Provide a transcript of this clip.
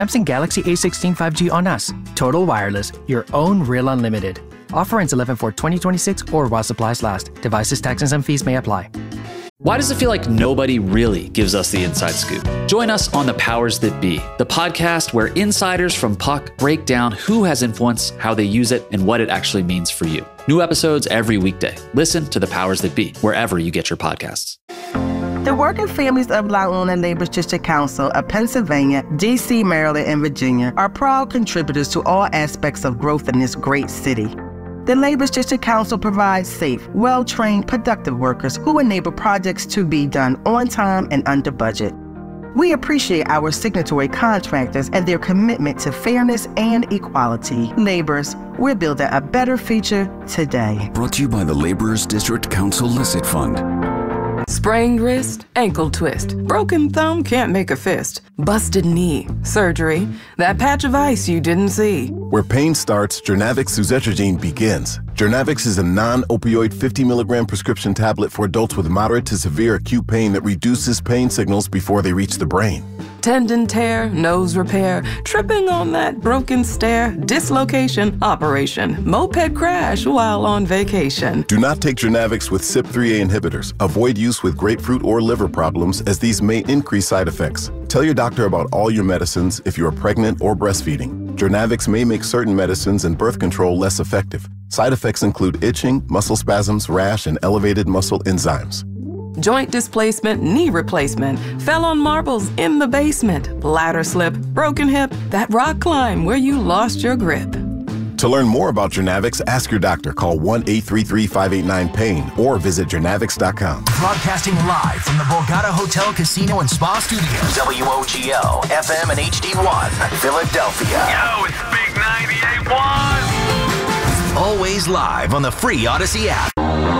Samsung Galaxy A16 5G on us. Total wireless, your own real unlimited. Offer ends 11/4/2026 or while supplies last. Devices, taxes, and fees may apply. Why does it feel like nobody really gives us the inside scoop? Join us on The Powers That Be, the podcast where insiders from Puck break down who has influence, how they use it, and what it actually means for you. New episodes every weekday. Listen to The Powers That Be, wherever you get your podcasts. The working families of La Una Labor District Council of Pennsylvania, D.C., Maryland, and Virginia are proud contributors to all aspects of growth in this great city. The Labor District Council provides safe, well-trained, productive workers who enable projects to be done on time and under budget. We appreciate our signatory contractors and their commitment to fairness and equality. Laborers, we're building a better future today. Brought to you by the Laborers District Council Licit Fund. Sprained wrist, ankle twist, broken thumb, can't make a fist, busted knee, surgery, that patch of ice you didn't see. Where pain starts, Journavx suzetrigine begins. Journavx is a non-opioid 50 milligram prescription tablet for adults with moderate to severe acute pain that reduces pain signals before they reach the brain. Tendon tear, nose repair, tripping on that broken stair, dislocation, operation, moped crash while on vacation. Do not take Journavx with CYP3A inhibitors. Avoid use with grapefruit or liver problems as these may increase side effects. Tell your doctor about all your medicines if you are pregnant or breastfeeding. Journavx may make certain medicines and birth control less effective. Side effects include itching, muscle spasms, rash, and elevated muscle enzymes. Joint displacement, knee replacement, fell on marbles in the basement, ladder slip, broken hip, that rock climb where you lost your grip. To learn more about Journavx, ask your doctor. Call 1-833-589-PAIN or visit journavx.com. Broadcasting live from the Borgata Hotel, Casino, and Spa Studios. WOGL, FM and HD1, Philadelphia. Yo, it's Big 98.1. Always live on the free Odyssey app.